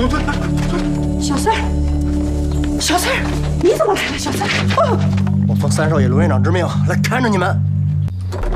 小四儿，小四儿，你怎么来了？小四儿， 我奉三少爷卢院长之命来看着你们。